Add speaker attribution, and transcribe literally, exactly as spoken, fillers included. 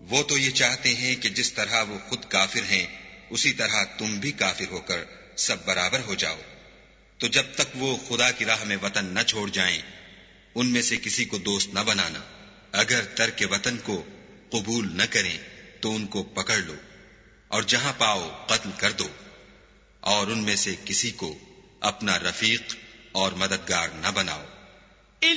Speaker 1: वो तो ये चाहते हैं कि जिस तरह वो खुद काफिर हैं उसी तरह तुम भी काफिर होकर सब बराबर हो जाओ। तो जब तक वो खुदा की राह में वतन न छोड़ जाएं, उनमें से किसी को दोस्त न बनाना। अगर तर्क वतन को कबूल न करें तो उनको पकड़ लो और जहां पाओ कत्ल कर दो, और उनमें से किसी को अपना रफीक और मददगार न बनाओ।